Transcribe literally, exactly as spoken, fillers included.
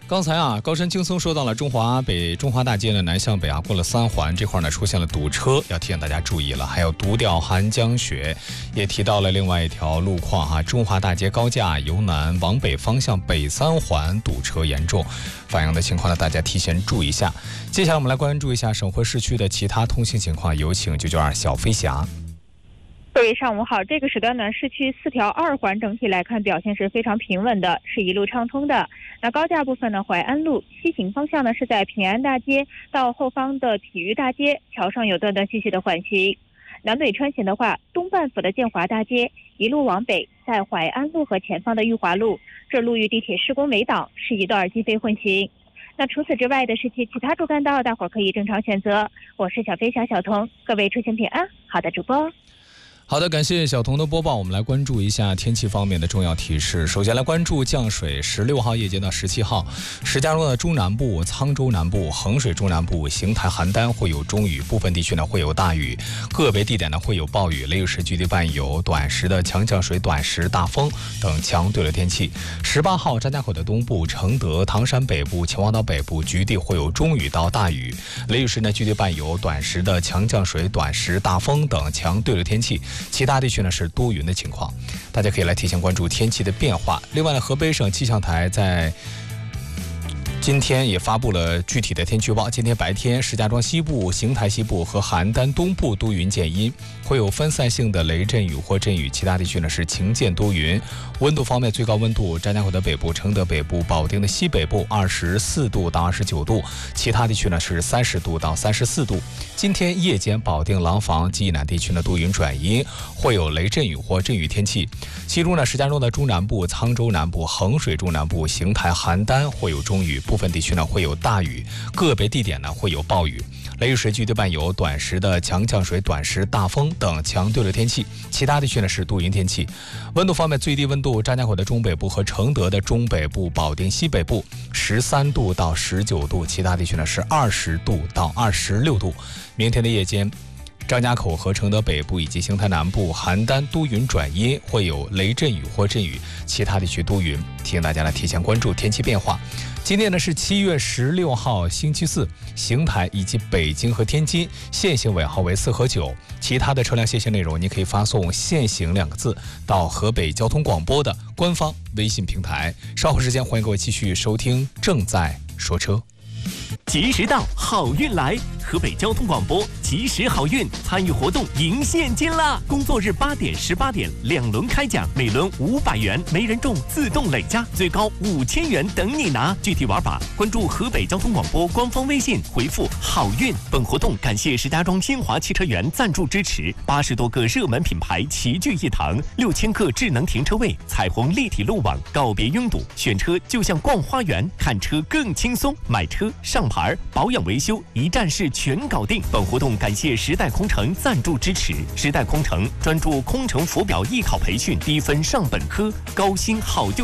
刚才啊，高山轻松说到了中华北中华大街呢，南向北啊，过了三环这块呢出现了堵车，要提醒大家注意了。还有独钓寒江雪，也提到了另外一条路况哈、啊，中华大街高架由南往北方向北三环堵车严重，反映的情况呢，大家提前注意一下。接下来我们来关注一下省会市区的其他通行情况，有请九九二小飞侠。 各位上午好，这个时段呢，市区四条二环整体来看表现是非常平稳的，是一路畅通的。那高架部分呢，淮安路西行方向呢是在平安大街到后方的体育大街，桥上有断断续续的缓行。南北穿行的话，东半府的建华大街一路往北，在淮安路和前方的裕华路，这路与地铁施工围挡，是一段机非混行。那除此之外的市区其他主干道，大伙儿可以正常选择。我是小飞侠小童，各位出行平安。好的，主播。 好的，感谢小童的播报。我们来关注一下天气方面的重要提示。首先来关注降水，十六号夜间到十七号，石家庄的中南部、沧州南部、衡水中南部、邢台、邯郸会有中雨，部分地区呢会有大雨，个别地点呢会有暴雨，雷雨时局地伴有短时的强降水、短时大风等强对流天气。十八号，张家口的东部、承德、唐山北部、秦皇岛北部局地会有中雨到大雨，雷雨时呢局地伴有短时的强降水、短时大风等强对流天气。其他地区呢是多云的情况，大家可以来提前关注天气的变化。另外呢，河北省气象台在今天也发布了具体的天气预报。今天白天，石家庄西部、邢台西部和邯郸东部多云见阴，会有分散性的雷阵雨或阵雨，其他地区呢是晴间多云。温度方面，最高温度张家口的北部、承德北部、保定的西北部二十四度到二十九度，其他地区呢是三十度到三十四度。今天夜间，保定、廊坊及以南地区呢多云转阴，会有雷阵雨或阵雨天气。其中呢，石家庄的中南部、沧州南部、衡水中南部、邢台、邯郸会有中雨，部分地区呢会有大雨，个别地点呢会有暴雨。雷雨时局地伴有短时的强降水、短时大风等强对流天气，其他地区呢是多云天气。温度方面，最低温度张家口的中北部和承德的中北部、保定西北部十三度到十九度，其他地区呢是二十度到二十六度。明天的夜间，张家口和承德北部以及邢台南部、邯郸多云转阴，会有雷阵雨或阵雨，其他地区多云。提醒大家来提前关注天气变化。今天呢是七月十六号星期四，邢台以及北京和天津限行尾号为四和九，其他的车辆限行内容你可以发送限行两个字到河北交通广播的官方微信平台。稍后时间欢迎各位继续收听正在说车。 及时到，好运来！河北交通广播及时好运参与活动赢现金啦！工作日八点、十八点两轮开奖，每轮五百元，没人中自动累加，最高五千元等你拿。具体玩法关注河北交通广播官方微信，回复好运。本活动感谢石家庄新华汽车园赞助支持，八十多个热门品牌齐聚一堂，六千个智能停车位，彩虹立体路网，告别拥堵，选车就像逛花园，看车更轻松，买车上牌保养维修一站式全搞定。本活动感谢时代空乘赞助支持，时代空乘专注空乘浮表艺考培训，低分上本科，高薪好就